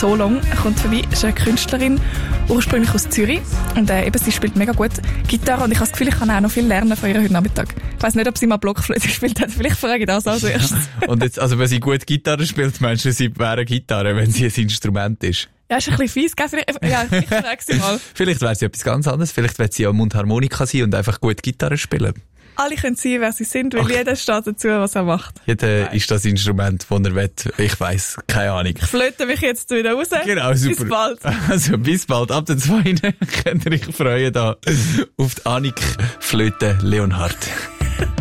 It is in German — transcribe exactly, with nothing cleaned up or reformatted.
Solong kommt vorbei. Sie ist eine Künstlerin, ursprünglich aus Zürich. Und äh, eben, sie spielt mega gut Gitarre. Und ich habe das Gefühl, ich kann auch noch viel lernen von ihr heute Nachmittag. Ich weiss nicht, ob sie mal Blockflöte gespielt hat. Vielleicht frage ich das als erstes. Und jetzt, also wenn sie gut Gitarre spielt, meinst du, sie wäre Gitarre, wenn sie ein Instrument ist? Ja, ist ein bisschen fies, gell? Vielleicht, ja, ich frage sie mal. Vielleicht wäre sie etwas ganz anderes. Vielleicht wird sie auch Mundharmonika sein und einfach gut Gitarre spielen. Alle können sein, wer sie sind, weil okay. Jeder steht dazu, was er macht. Jeder ist das Instrument, das er will. Ich weiss, keine Ahnung. Ich flöte mich jetzt wieder raus. Genau, super. Bis bald. Also, bis bald. Ab der zweiten könnt ihr euch freuen da auf die Annik Flöte Leonhardt.